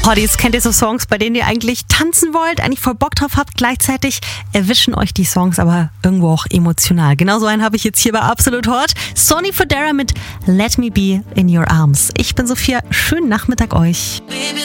Hotties, kennt ihr so Songs, bei denen ihr eigentlich tanzen wollt, eigentlich voll Bock drauf habt, gleichzeitig erwischen euch die Songs aber irgendwo auch emotional. Genauso einen habe ich jetzt hier bei Absolut Hot. Sonny Fodera mit Let Me Be in Your Arms. Ich bin Sophia, schönen Nachmittag euch. Baby,